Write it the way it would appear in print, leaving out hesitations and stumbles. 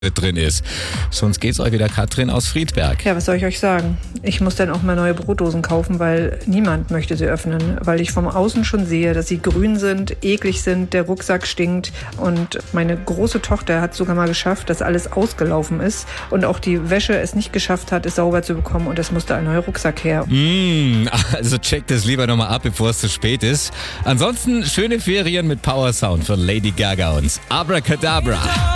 drin ist. Sonst geht's euch wieder Katrin aus Friedberg. Ja, was soll ich euch sagen? Ich muss dann auch mal neue Brotdosen kaufen, weil niemand möchte sie öffnen. Weil ich vom Außen schon sehe, dass sie grün sind, eklig sind, der Rucksack stinkt. Und meine große Tochter hat sogar mal geschafft, dass alles ausgelaufen ist. Und auch die Wäsche es nicht geschafft hat, es sauber zu bekommen. Und es musste ein neuer Rucksack her. Also checkt es lieber nochmal ab, bevor es zu spät ist. Ansonsten schöne Ferien mit Power Sound von Lady Gaga und Abracadabra.